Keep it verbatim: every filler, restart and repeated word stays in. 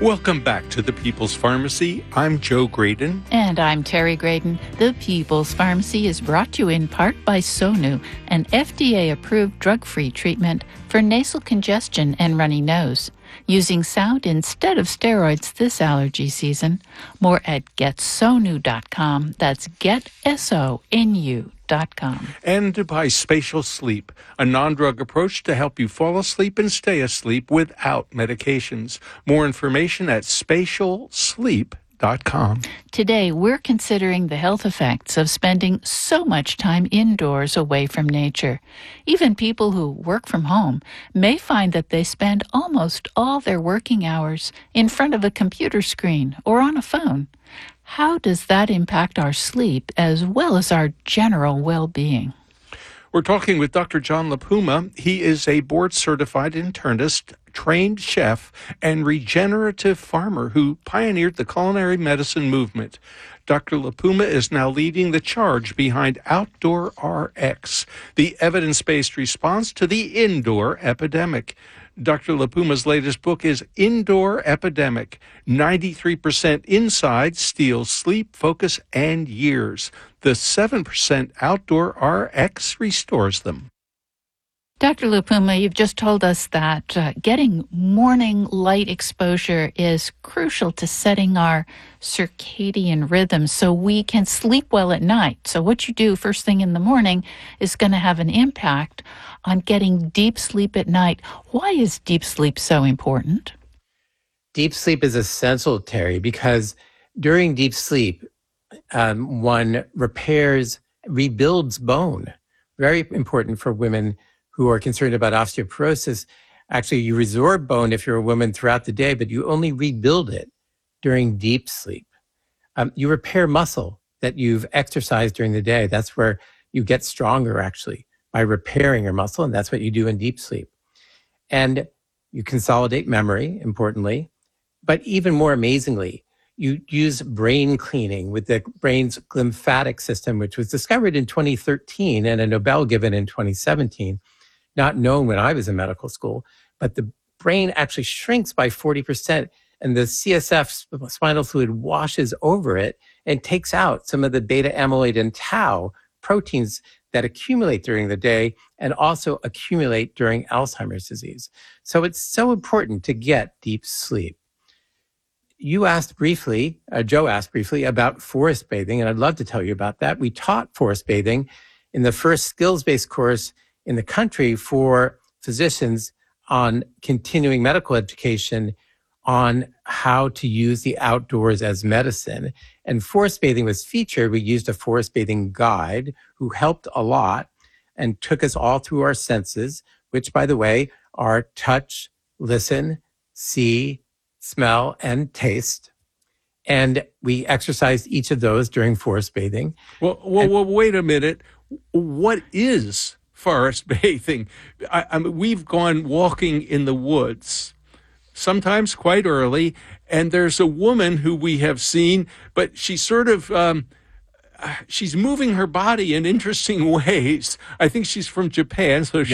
Welcome back to the People's Pharmacy. I'm Joe Graydon. And I'm Terry Graydon. The People's Pharmacy is brought to you in part by Sonu, an F D A-approved drug-free treatment for nasal congestion and runny nose. Using sound instead of steroids this allergy season. More at get sonu dot com. That's get S O N U dot com. And by Spatial Sleep, a non-drug approach to help you fall asleep and stay asleep without medications. More information at spatial sleep dot com. Today, we're considering the health effects of spending so much time indoors away from nature. Even people who work from home may find that they spend almost all their working hours in front of a computer screen or on a phone. How does that impact our sleep as well as our general well-being? We're talking with Doctor John LaPuma. He is a board-certified internist, trained chef, and regenerative farmer who pioneered the culinary medicine movement. Doctor LaPuma is now leading the charge behind Outdoor R X, the evidence-based response to the indoor epidemic. Doctor LaPuma's latest book is Indoor Epidemic. ninety-three percent inside steals sleep, focus, and years. The seven percent Outdoor R X restores them. Doctor LaPuma, you've just told us that uh, getting morning light exposure is crucial to setting our circadian rhythm so we can sleep well at night. So what you do first thing in the morning is going to have an impact on getting deep sleep at night. Why is deep sleep so important? Deep sleep is essential, Terry, because during deep sleep, um, one repairs, rebuilds bone. Very important for women who are concerned about osteoporosis. Actually, you resorb bone if you're a woman throughout the day, but you only rebuild it during deep sleep. Um, you repair muscle that you've exercised during the day. That's where you get stronger, actually, by repairing your muscle, and that's what you do in deep sleep. And you consolidate memory, importantly, but even more amazingly, you use brain cleaning with the brain's lymphatic system, which was discovered in twenty thirteen and a Nobel given in twenty seventeen. Not known when I was in medical school, but the brain actually shrinks by forty percent and the C S F, spinal fluid, washes over it and takes out some of the beta amyloid and tau proteins that accumulate during the day and also accumulate during Alzheimer's disease. So it's so important to get deep sleep. You asked briefly, uh, Joe asked briefly about forest bathing, and I'd love to tell you about that. We taught forest bathing in the first skills-based course in the country for physicians on continuing medical education on how to use the outdoors as medicine. And forest bathing was featured. We used a forest bathing guide who helped a lot and took us all through our senses, which, by the way, are touch, listen, see, smell, and taste. And we exercised each of those during forest bathing. Well, well, and, well wait a minute. What is forest bathing? I, I mean, we've gone walking in the woods, sometimes quite early, and there's a woman who we have seen, but she's sort of, um, she's moving her body in interesting ways. I think she's from Japan, so